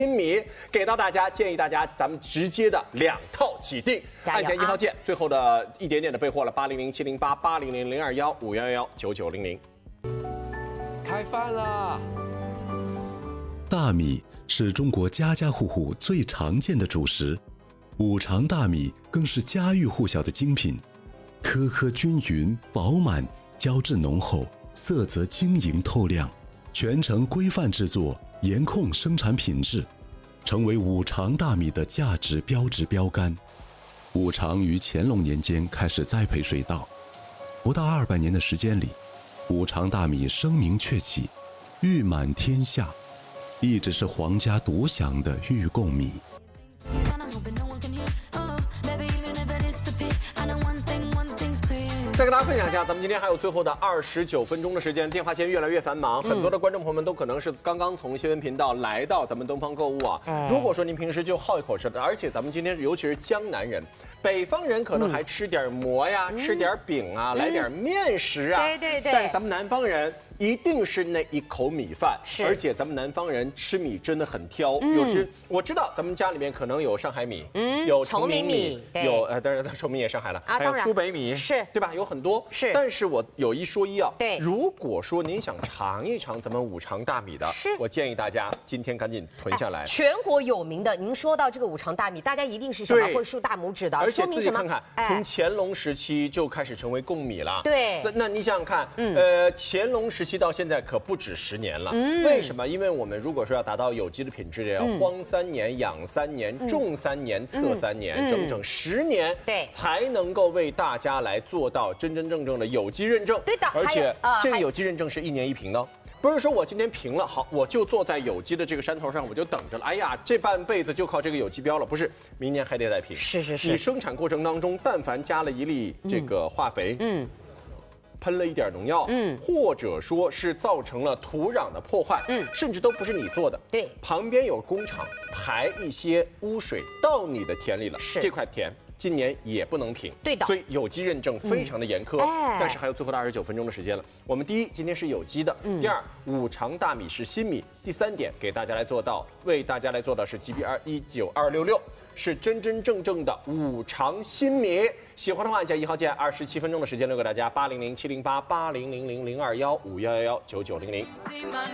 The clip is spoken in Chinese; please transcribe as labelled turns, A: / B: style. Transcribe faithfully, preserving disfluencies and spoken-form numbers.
A: 新米给到大家，建议大家咱们直接的两套起订，按下一号键，最后的一点点的备货了，八零零七零八八零零零二幺五幺幺九九零零。
B: 开饭啦！
C: 大米是中国家家户户最常见的主食，五常大米更是家喻户晓的精品，颗颗均匀饱满，胶质浓厚，色泽晶莹透亮，全程规范制作，严控生产品质，成为五常大米的价值标志标杆。五常于乾隆年间开始栽培水稻，不到二百年的时间里，五常大米声名鹊起，誉满天下，一直是皇家独享的御贡米。
A: 再跟大家分享一下，咱们今天还有最后的二十九分钟的时间，电话线越来越繁忙，很多的观众朋友们都可能是刚刚从新闻频道来到咱们东方购物啊。嗯、如果说您平时就好一口吃的，而且咱们今天尤其是江南人，北方人可能还吃点馍呀，嗯、吃点饼啊，嗯、来点面食啊。对对对。但是咱们南方人一定是那一口米饭，是。而且咱们南方人吃米真的很挑，嗯、有时我知道咱们家里面可能有上海米，嗯，有崇明米，有呃，当然崇明也上海了，啊、还有苏北米，是，对吧？有很多是。但是我有一说一啊，对，如果说您想尝一尝咱们五常大米的，是，我建议大家今天赶紧囤下来。
D: 全国有名的，您说到这个五常大米，大家一定是什么会竖大拇指的，
A: 而且自己看看，从乾隆时期就开始成为贡米了。
D: 对，
A: 那你想想看，呃，乾隆时期到现在可不止十年了。为什么？因为我们如果说要达到有机的品质，要荒三年、养三年、种三年、测三年，整整十年，对，才能够为大家来做到真真正正的有机认证。对的，而且这个有机认证是一年一评的。不是说我今天评了好，我就坐在有机的这个山头上，我就等着了。哎呀，这半辈子就靠这个有机标了，不是，明年还得再评。是是是。你生产过程当中，但凡加了一粒这个化肥，嗯，喷了一点农药，嗯，或者说是造成了土壤的破坏，嗯，甚至都不是你做的，对，旁边有工厂排一些污水到你的田里了，是这块田。今年也不能评，对的，所以有机认证非常的严苛。嗯哎、但是还有最后的二十九分钟的时间了。我们第一，今天是有机的；嗯、第二，五常大米是新米；第三点，给大家来做到，为大家来做到是 G B 二一九二六六，是真真正正的五常新米。喜欢的话，按下一号键，二十七分钟的时间留给大家，八零零七零八八零零零零二幺五幺幺幺九九零零。